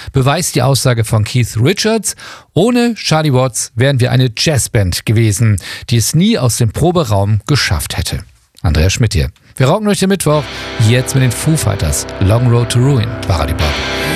beweist die Aussage von Keith Richards: Ohne Charlie Watts wären wir eine Jazzband gewesen, die es nie aus dem Proberaum geschafft hätte. Andreas Schmidt hier. Wir rocken euch den Mittwoch, jetzt mit den Foo Fighters. Long Road to Ruin bei Radio Pop.